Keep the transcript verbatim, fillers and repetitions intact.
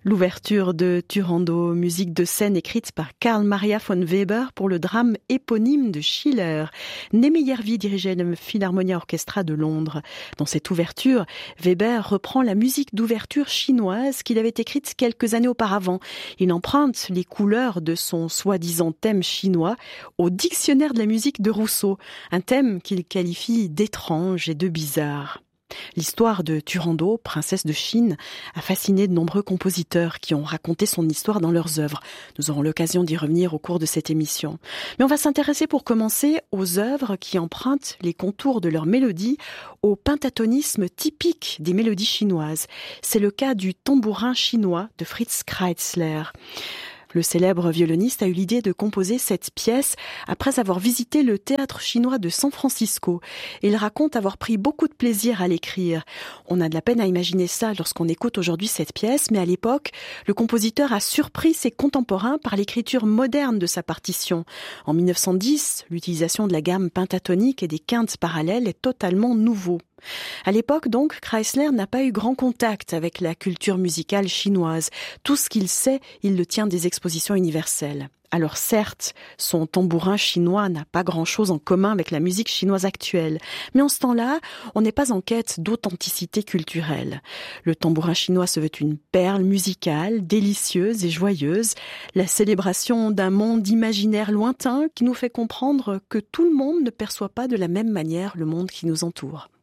L'ouverture de Turandot, musique de scène écrite par Karl Maria von Weber pour le drame éponyme de Schiller. Némé Järvi dirigeait le Philharmonia Orchestra de Londres. Dans cette ouverture, Weber reprend la musique d'ouverture chinoise qu'il avait écrite quelques années auparavant. Il emprunte les couleurs de son soi-disant thème chinois au dictionnaire de la musique de Rousseau, un thème qu'il qualifie d'étrange et de bizarre. L'histoire de Turandot, princesse de Chine, a fasciné de nombreux compositeurs qui ont raconté son histoire dans leurs œuvres. Nous aurons l'occasion d'y revenir au cours de cette émission. Mais on va s'intéresser pour commencer aux œuvres qui empruntent les contours de leur mélodie au pentatonisme typique des mélodies chinoises. C'est le cas du tambourin chinois de Fritz Kreisler. Le célèbre violoniste a eu l'idée de composer cette pièce après avoir visité le théâtre chinois de San Francisco. Il raconte avoir pris beaucoup de plaisir à l'écrire. On a de la peine à imaginer ça lorsqu'on écoute aujourd'hui cette pièce, mais à l'époque, le compositeur a surpris ses contemporains par l'écriture moderne de sa partition. En mille neuf cent dix, l'utilisation de la gamme pentatonique et des quintes parallèles est totalement nouveau. À l'époque, donc, Kreisler n'a pas eu grand contact avec la culture musicale chinoise. Tout ce qu'il sait, il le tient des expositions universelles. Alors certes, son tambourin chinois n'a pas grand-chose en commun avec la musique chinoise actuelle. Mais en ce temps-là, on n'est pas en quête d'authenticité culturelle. Le tambourin chinois se veut une perle musicale, délicieuse et joyeuse, la célébration d'un monde imaginaire lointain qui nous fait comprendre que tout le monde ne perçoit pas de la même manière le monde qui nous entoure.